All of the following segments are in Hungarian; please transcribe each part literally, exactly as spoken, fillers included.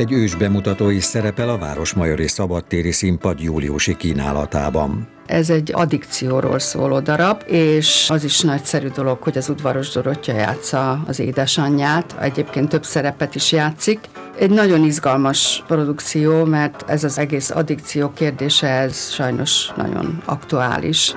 Egy ősbemutató is szerepel a Városmajori Szabadtéri Színpad júliusi kínálatában. Ez egy addikcióról szóló darab, és az is nagyszerű dolog, hogy az Udvaros Dorottya játsza az édesanyját, egyébként több szerepet is játszik. Egy nagyon izgalmas produkció, mert ez az egész addikció kérdése, ez sajnos nagyon aktuális.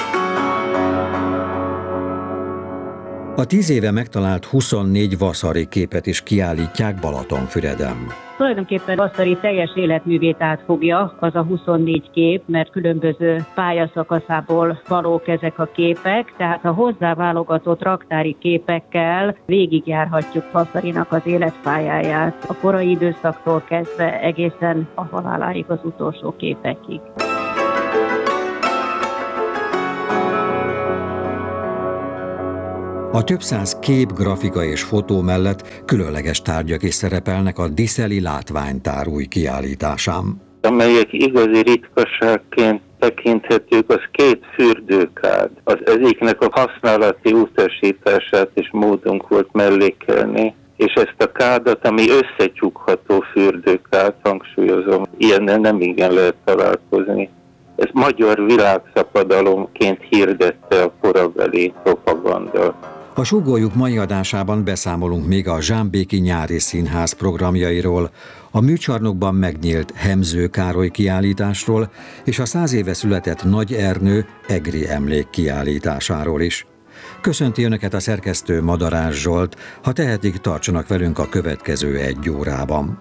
A tíz éve megtalált huszonnégy Vasari képet is kiállítják Balatonfüreden. Tulajdonképpen Vasari teljes életművét átfogja az a huszonnégy kép, mert különböző pályaszakaszából valók ezek a képek, tehát a hozzáválogatott raktári képekkel végigjárhatjuk Vasarinak az életpályáját, a korai időszaktól kezdve egészen a haláláig, az utolsó képekig. A több száz kép, grafika és fotó mellett különleges tárgyak is szerepelnek a Diszeli Látványtár új kiállításán. Amelyek igazi ritkaságként tekinthetők, az két fürdőkád. Az egyiknek a használati utasítását is módunk volt mellékelni, és ezt a kádat, ami összecsukható fürdőkád, hangsúlyozom, ilyennel nem igen lehet találkozni. Ez magyar világszapadalomként hirdette a korabeli propaganda. A Sugójuk mai adásában beszámolunk még a Zsámbéki Nyári Színház programjairól, a műcsarnokban megnyílt Hemző Károly kiállításról és a száz éve született Nagy Ernő egri emlék kiállításáról is. Köszönti Önöket a szerkesztő Madarás Zsolt, ha tehetik, tartsanak velünk a következő egy órában.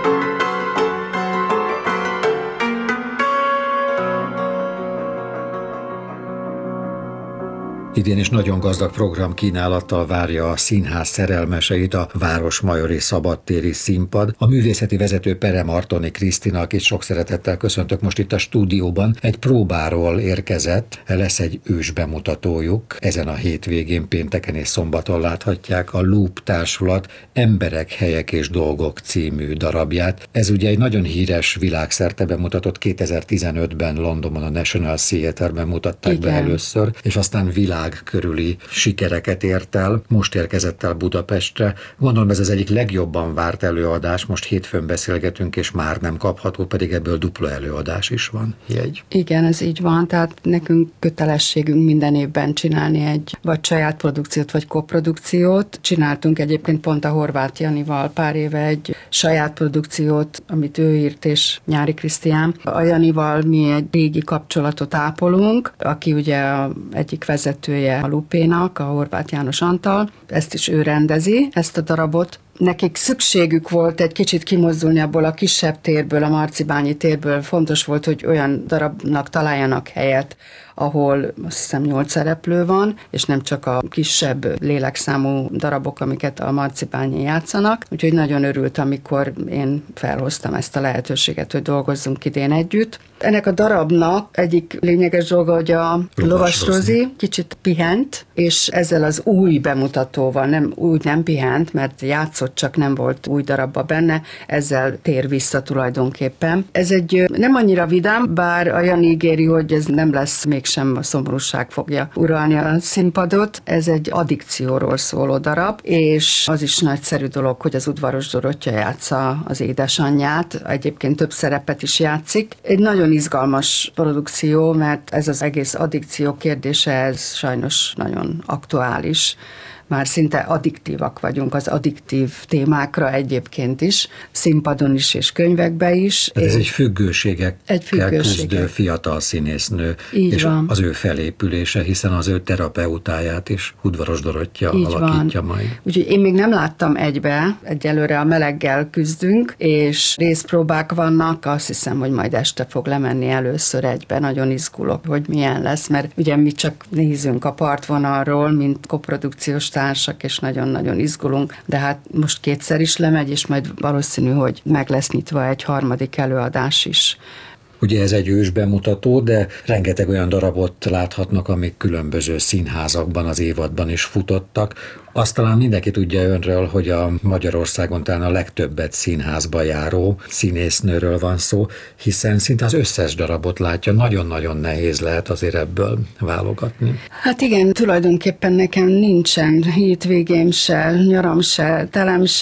Idén is nagyon gazdag program kínálattal várja a színház szerelmeseit a Városmajori Szabadtéri Színpad. A művészeti vezető Pere Martoni Krisztina, akit sok szeretettel köszöntök most itt a stúdióban, egy próbáról érkezett, lesz egy ősbemutatójuk. Ezen a hétvégén, pénteken és szombaton láthatják a Loop Társulat Emberek, helyek és dolgok című darabját. Ez ugye egy nagyon híres, világszerte bemutatott, kétezer-tizenötben Londonban a National Theatre-ben mutatták Igen. be először, és aztán világ körüli sikereket ért el, most érkezett el Budapestre. Gondolom ez az egyik legjobban várt előadás, most hétfőn beszélgetünk, és már nem kapható, pedig ebből dupla előadás is van. Jegy. Igen, ez így van, tehát nekünk kötelességünk minden évben csinálni egy vagy saját produkciót, vagy koprodukciót. Csináltunk egyébként pont a Horváth Janival pár éve egy saját produkciót, amit ő írt, és Nyári Krisztián. A Janival mi egy régi kapcsolatot ápolunk, aki ugye a egyik vezető a Lupénak, a Horváth János Antal. Ezt is ő rendezi, ezt a darabot. Nekik szükségük volt egy kicsit kimozdulni abból a kisebb térből, a Marcibányi térből. Fontos volt, hogy olyan darabnak találjanak helyet, ahol azt hiszem nyolc szereplő van, és nem csak a kisebb lélekszámú darabok, amiket a Marcibányi játszanak. Úgyhogy nagyon örült, amikor én felhoztam ezt a lehetőséget, hogy dolgozzunk idén együtt. Ennek a darabnak egyik lényeges dolga, hogy a Lovas Rozi kicsit pihent, és ezzel az új bemutatóval, nem úgy nem pihent, mert játszott, csak nem volt új darabba benne, ezzel tér vissza tulajdonképpen. Ez egy nem annyira vidám, bár a Jani ígéri, hogy ez nem lesz, mégsem a szomorúság fogja uralni a színpadot. Ez egy addikcióról szóló darab, és az is nagyszerű dolog, hogy az Udvaros Dorottya játsza az édesanyját, egyébként több szerepet is játszik. Egy nagyon izgalmas produkció, mert ez az egész addikció kérdése, ez sajnos nagyon aktuális. Már szinte addiktívak vagyunk az addiktív témákra egyébként is, színpadon is és könyvekbe is. Tehát ez egy függőségekkel egy függőségek. küzdő fiatal színésznő, Így és van. az ő felépülése, hiszen az ő terapeutáját is Udvaros Dorottya Így alakítja van. majd. Úgyhogy én még nem láttam egybe, egyelőre a meleggel küzdünk, és részpróbák vannak, azt hiszem, hogy majd este fog lemenni először egybe, nagyon izgulok, hogy milyen lesz, mert ugye mi csak nézünk a partvonalról, mint koprodukciós társak, és nagyon-nagyon izgulunk, de hát most kétszer is lemegy, és majd valószínű, hogy meg lesz nyitva egy harmadik előadás is. Ugye ez egy ősbemutató, de rengeteg olyan darabot láthatnak, amik különböző színházakban az évadban is futottak. Azt talán mindenki tudja önről, hogy a Magyarországon talán a legtöbbet színházba járó színésznőről van szó, hiszen szinte az összes darabot látja, nagyon-nagyon nehéz lehet azért ebből válogatni. Hát igen, tulajdonképpen nekem nincsen hétvégém se, nyaram se, telem se,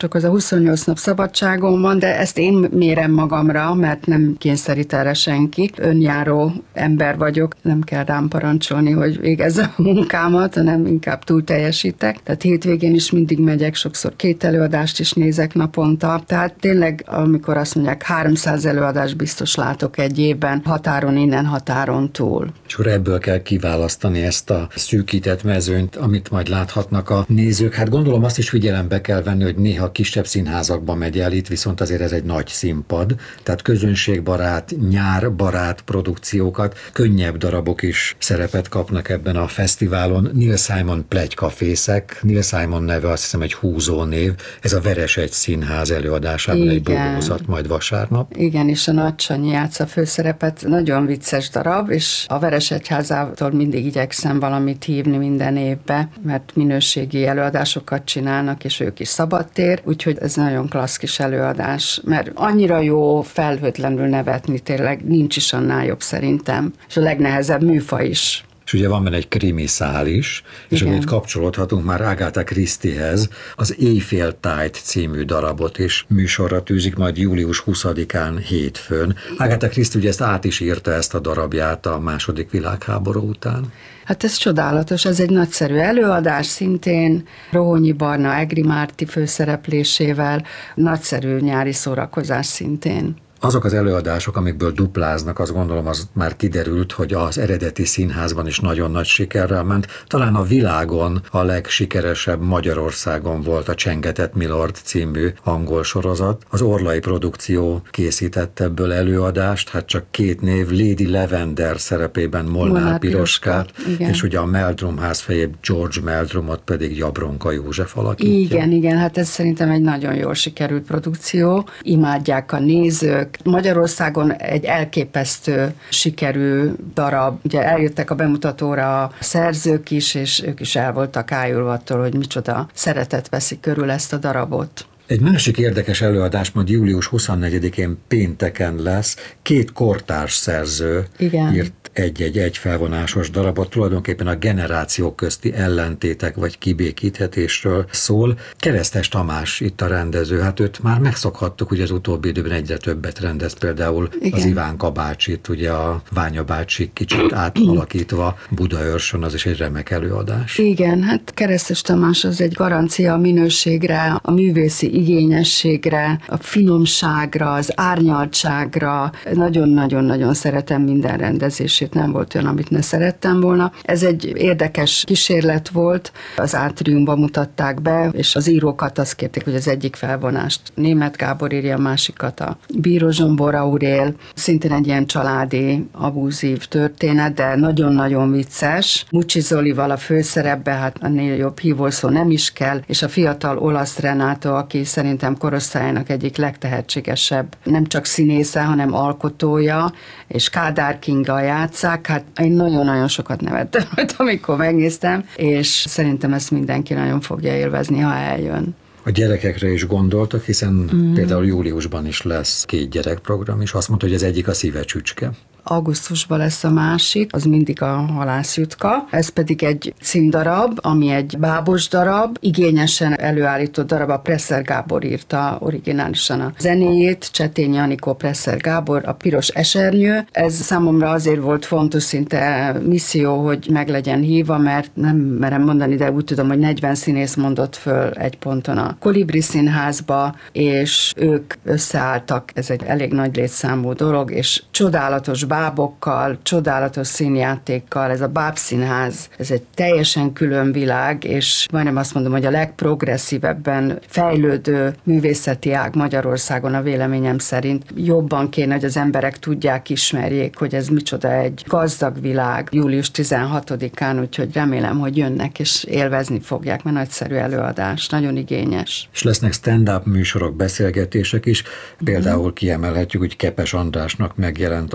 csak az a huszonnyolc nap szabadságom van, de ezt én mérem magamra, mert nem kényszerít erre senki. Önjáró ember vagyok, nem kell rám parancsolni, hogy végezzem a munkámat, hanem inkább túl teljesítek. Tehát hétvégén is mindig megyek, sokszor két előadást is nézek naponta. Tehát tényleg, amikor azt mondják, háromszáz előadást biztos látok egy évben, határon innen, határon túl. És akkor ebből kell kiválasztani ezt a szűkített mezőnyt, amit majd láthatnak a nézők. Hát gondolom azt is figyelembe kell venni, hogy néha kisebb színházakba megy el, itt viszont azért ez egy nagy színpad, tehát közönségbarát, nyárbarát produkciókat, könnyebb darabok is szerepet kapnak ebben a fesztiválon. Neil Simon pletykafészek, Neil Simon neve azt hiszem egy húzó név, ez a Veresegy Színház előadásában egy bódózat majd vasárnap. Igen, és a Nagy Sanyi játsza főszerepet, nagyon vicces darab, és a Veresegyházától mindig igyekszem valamit hívni minden évbe, mert minőségi előadásokat csinálnak, és ők is szabadtér, úgyhogy ez nagyon klassz kis előadás, mert annyira jó felhőtlenül nevetni, tényleg nincs is annál jobb szerintem, és a legnehezebb műfaj is. És ugye van benne egy krimi szál is, és igen, amit kapcsolódhatunk már Agatha Christiehez, az Éjféltájt című darabot is műsorra tűzik majd július huszadikán hétfőn. Agatha Christie ugye ezt át is írta, ezt a darabját a második világháború után. Hát ez csodálatos, ez egy nagyszerű előadás, szintén Rohonyi Barna, Egri Márti főszereplésével, nagyszerű nyári szórakozás szintén. Azok az előadások, amikből dupláznak, azt gondolom, az már kiderült, hogy az eredeti színházban is nagyon nagy sikerrel ment. Talán a világon a legsikeresebb Magyarországon volt a Csengetett Milord című angol sorozat. Az Orlai produkció készített ebből előadást, hát csak két név, Lady Lavender szerepében Molnár, Molnár Piroskát, Piroska, és ugye a Meldrum házfejébb George Meldrumot pedig Jabronka József alakítja. Igen, igen, hát ez szerintem egy nagyon jól sikerült produkció. Imádják a nézők. Magyarországon egy elképesztő sikerű darab. Ugye eljöttek a bemutatóra a szerzők is, és ők is el voltak ájulva attól, hogy micsoda szeretet veszi körül ezt a darabot. Egy másik érdekes előadás majd július huszonnegyedikén pénteken lesz. Két kortárs szerző igen, írt egy-egy egyfelvonásos darabot, tulajdonképpen a generációk közti ellentétek vagy kibékíthetésről szól. Keresztes Tamás itt a rendező, hát őt már megszokhattuk, hogy az utóbbi időben egyre többet rendezt, például igen, az Ivánka bácsit, ugye a Ványa bácsi kicsit átalakítva Budaörsön, az is egy remek előadás. Igen, hát Keresztes Tamás az egy garancia a minőségre, a művészi igényességre, a finomságra, az árnyaltságra. Nagyon-nagyon-nagyon szeretem minden rendezését, nem volt olyan, amit ne szerettem volna. Ez egy érdekes kísérlet volt, az Átriumban mutatták be, és az írókat azt kérték, hogy az egyik felvonást Németh Gábor írja, a másikat a Bíró Zsombor Aurél. Szintén egy ilyen családi, abúzív történet, de nagyon-nagyon vicces. Mucsi Zolival a főszerepbe, hát ennél jobb hívószó nem is kell, és a fiatal olasz Renato, aki szerintem korosztályának egyik legtehetségesebb, nem csak színésze, hanem alkotója, és Kádár Kinga játsszák. Hát én nagyon-nagyon sokat nevettem, amikor megnéztem, és szerintem ezt mindenki nagyon fogja élvezni, ha eljön. A gyerekekre is gondoltak, hiszen mm. például júliusban is lesz két gyerekprogram, és azt mondta, hogy az egyik a Szívecsücske. Augusztusban lesz a másik, az mindig a Halászjutka. Ez pedig egy címdarab, ami egy bábos darab, igényesen előállított darab, a Presser Gábor írta originálisan a zenéjét, Csetényi Anikó, Presser Gábor, a Piros esernyő. Ez számomra azért volt fontos, szinte misszió, hogy meg legyen hívva, mert nem merem mondani, de úgy tudom, hogy negyven színész mondott föl egy ponton a Kolibri Színházba, és ők összeálltak, ez egy elég nagy létszámú dolog, és csodálatos bábokkal, csodálatos színjátékkal, ez a bábszínház, ez egy teljesen külön világ, és majdnem azt mondom, hogy a legprogresszívebben fejlődő művészeti ág Magyarországon a véleményem szerint. Jobban kéne, hogy az emberek tudják, ismerjék, hogy ez micsoda egy gazdag világ július tizenhatodikán, úgyhogy remélem, hogy jönnek és élvezni fogják, mert nagyszerű előadás, nagyon igényes. És lesznek stand-up műsorok, beszélgetések is, például kiemelhetjük, hogy Kepes Andrásnak megjelent az új könyv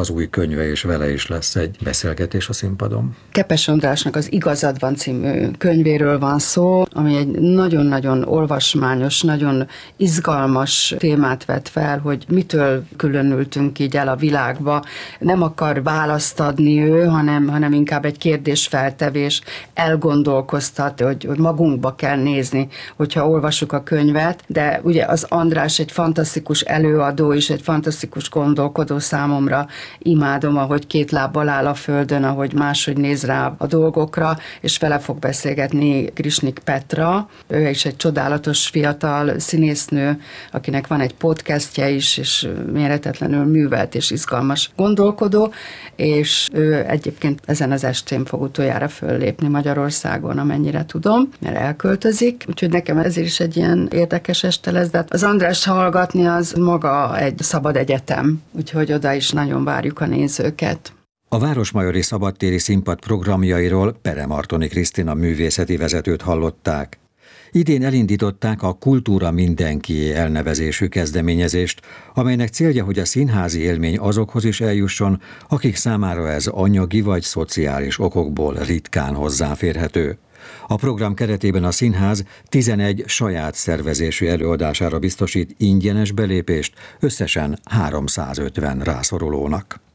könyve, és vele is lesz egy beszélgetés a színpadon. Kepes Andrásnak az Igazad van című könyvéről van szó, ami egy nagyon-nagyon olvasmányos, nagyon izgalmas témát vet fel, hogy mitől különültünk így el a világba. Nem akar választ adni ő, hanem, hanem inkább egy kérdésfeltevés, elgondolkoztat, hogy, hogy magunkba kell nézni, hogyha olvassuk a könyvet, de ugye az András egy fantasztikus előadó és egy fantasztikus gondolkodó számomra. Imádom, ahogy két lábbal áll a földön, ahogy máshogy néz rá a dolgokra, és vele fog beszélgetni Grisnik Petra. Ő is egy csodálatos fiatal színésznő, akinek van egy podcastje is, és méretetlenül művelt és izgalmas gondolkodó, és ő egyébként ezen az estén fog utoljára föllépni Magyarországon, amennyire tudom, mert elköltözik, úgyhogy nekem ez is egy ilyen érdekes este lesz, de az András hallgatni az maga egy szabad egyetem, úgyhogy oda is nagyon várjuk a nézőket. A Városmajori Szabadtéri Színpad programjairól Peremartoni Krisztina művészeti vezetőt hallották. Idén elindították a Kultúra mindenkié elnevezésű kezdeményezést, amelynek célja, hogy a színházi élmény azokhoz is eljusson, akik számára ez anyagi vagy szociális okokból ritkán hozzáférhető. A program keretében a színház tizenegy saját szervezésű előadására biztosít ingyenes belépést összesen háromszázötven rászorulónak.